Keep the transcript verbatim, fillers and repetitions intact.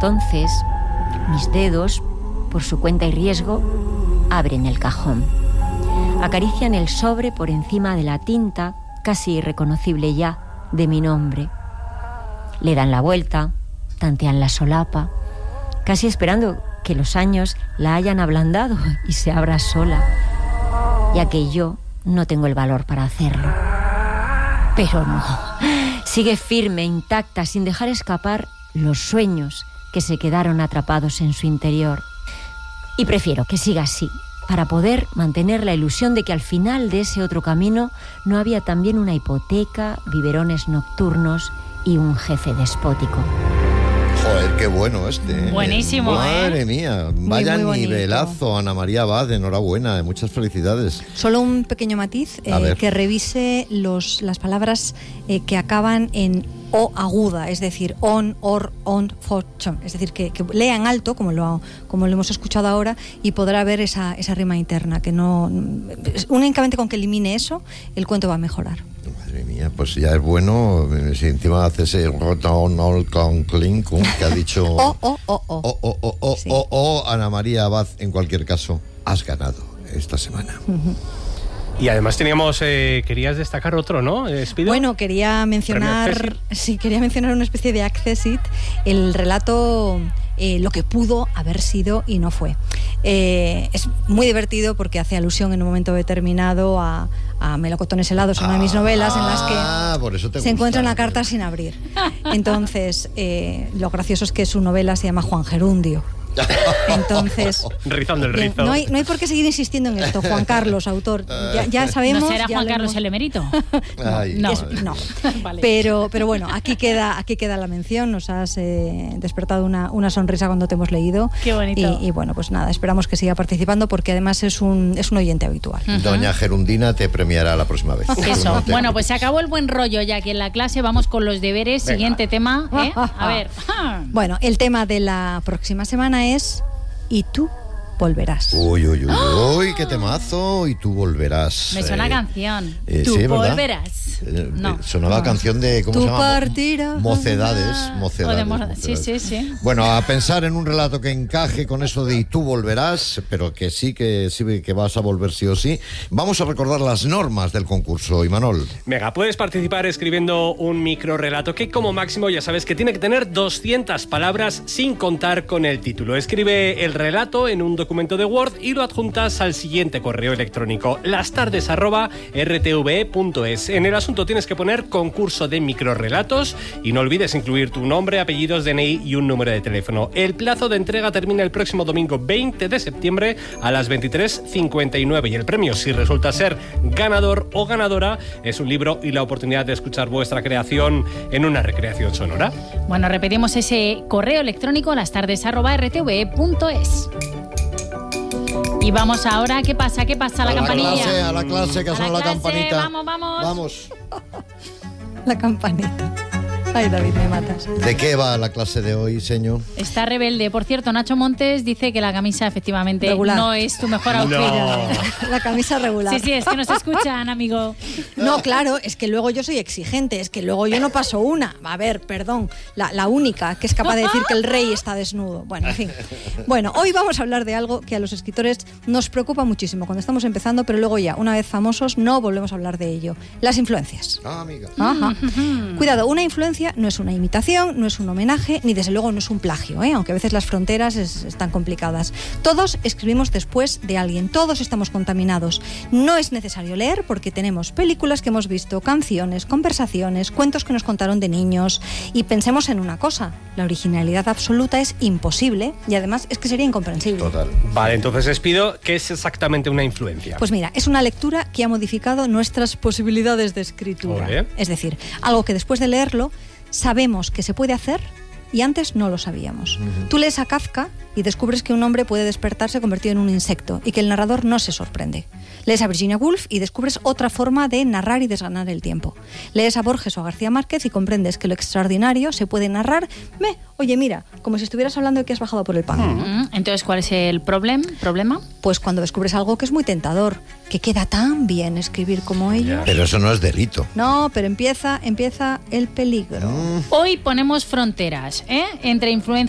entonces mis dedos, por su cuenta y riesgo, abren el cajón. Acarician el sobre por encima de la tinta, casi irreconocible ya, de mi nombre. Le dan la vuelta, tantean la solapa, casi esperando que los años la hayan ablandado y se abra sola, ya que yo no tengo el valor para hacerlo. Pero no, sigue firme, intacta, sin dejar escapar los sueños que se quedaron atrapados en su interior. Y prefiero que siga así, para poder mantener la ilusión de que al final de ese otro camino no había también una hipoteca, biberones nocturnos y un jefe despótico. Joder, qué bueno este. Buenísimo, Madre ¿eh? mía, vaya muy, muy nivelazo, Ana María Abad, enhorabuena, muchas felicidades. Solo un pequeño matiz, eh, que revise los, las palabras eh, que acaban en O aguda, es decir, on, or, on, for, chon. Es decir, que, que lea en alto, como lo, como lo hemos escuchado ahora, y podrá ver esa, esa rima interna, que no... Únicamente con que elimine eso, el cuento va a mejorar. Madre mía, pues ya es bueno, si encima hace ese rotonol con clinkum que ha dicho... O, o, o, o. O, o, o, o, Sí. o, o, Ana María Abad, en cualquier caso, has ganado esta semana. Uh-huh. Y además teníamos, eh, querías destacar otro, ¿no, Espido? Bueno, quería mencionar, sí, quería mencionar una especie de Access It, el relato, eh, lo que pudo haber sido y no fue. Eh, es muy divertido porque hace alusión en un momento determinado a, a Melocotones helados, una de mis novelas en las que Ah, por eso te se gusta. encuentra una carta sin abrir. Entonces, eh, lo gracioso es que su novela se llama Juan Gerundio. Entonces, Rizando el bien, rizo. no hay, no hay por qué seguir insistiendo en esto. Juan Carlos, autor, ya, ya sabemos. ¿No será ya Juan lo Carlos hemos- el emérito? Ay, No. Es- madre. no. Vale. Pero, pero bueno, aquí queda, aquí queda la mención. Nos has eh, despertado una, una sonrisa cuando te hemos leído. Qué bonito. Y, y bueno, pues nada, esperamos que siga participando porque además es un, es un oyente habitual. Doña Gerundina te premiará la próxima vez. Eso. No te Bueno, pues se acabó el buen rollo ya aquí en la clase. Vamos con los deberes. Venga. Siguiente tema. ¿eh? A ver. Bueno, el tema de la próxima semana es ¿y tú volverás? Uy, uy, uy, uy, qué temazo, y tú volverás. Me suena Eh, canción. eh, Tú sí, ¿verdad? volverás. Eh, No. Sonaba No. canción de, ¿cómo Tú se llama? partirás. Mocedades, Ah, mocedades, o de mo- mocedades. sí, sí, sí. Bueno, a pensar en un relato que encaje con eso de y tú volverás, pero que sí que sí que vas a volver sí o sí. Vamos a recordar las normas del concurso, Imanol. Venga, puedes participar escribiendo un microrelato que como máximo ya sabes que tiene que tener doscientas palabras sin contar con el título. Escribe el relato en un documento de Word y lo adjuntas al siguiente correo electrónico, lastardes arroba r t v e punto es. En el asunto tienes que poner concurso de microrelatos y no olvides incluir tu nombre, apellidos, D N I y un número de teléfono. El plazo de entrega termina el próximo domingo veinte de septiembre a las veintitrés cincuenta y nueve y el premio, si resulta ser ganador o ganadora, es un libro y la oportunidad de escuchar vuestra creación en una recreación sonora. Bueno, repetimos ese correo electrónico lastardes arroba r t v e punto es. Y vamos ahora, ¿qué pasa? ¿Qué pasa? La a campanilla. La clase, a la clase, que A suena la la, clase, campanita. vamos, vamos. Vamos. La campanita. Ay, David, me matas. ¿De qué va la clase de hoy, señor? Está rebelde. Por cierto, Nacho Montes dice que la camisa efectivamente Regular. no es tu mejor outfit. No. La camisa regular. Sí, sí, es que nos escuchan, amigo. No, claro, es que luego yo soy exigente, es que luego yo no paso una. A ver, perdón, la, la única que es capaz de decir que el rey está desnudo. Bueno, en fin. Bueno, hoy vamos a hablar de algo que a los escritores nos preocupa muchísimo cuando estamos empezando, pero luego ya, una vez famosos, no volvemos a hablar de ello. Las influencias. Ah, amiga. Ajá. Cuidado, una influencia no es una imitación, no es un homenaje, ni desde luego no es un plagio, ¿eh? Aunque a veces las fronteras es- están complicadas. Todos escribimos después de alguien, todos estamos contaminados. No es necesario leer porque tenemos películas que hemos visto, canciones, conversaciones, cuentos que nos contaron de niños. Y pensemos en una cosa, la originalidad absoluta es imposible y además es que sería incomprensible. Total. Vale, entonces les pido, ¿qué es exactamente una influencia? Pues mira, es una lectura que ha modificado nuestras posibilidades de escritura. Ole. Es decir, algo que después de leerlo sabemos que se puede hacer y antes no lo sabíamos. Uh-huh. Tú lees a Kafka y descubres que un hombre puede despertarse convertido en un insecto y que el narrador no se sorprende. Lees a Virginia Woolf y descubres otra forma de narrar y desganar el tiempo. Lees a Borges o a García Márquez y comprendes que lo extraordinario se puede narrar, me, oye, mira, como si estuvieras hablando de que has bajado por el pan. Mm, Entonces, ¿cuál es el problem, problema? Pues cuando descubres algo que es muy tentador, que queda tan bien escribir como ellos. Pero eso no es delito. No, pero empieza, empieza el peligro. Hoy ponemos fronteras, ¿eh? Entre influencia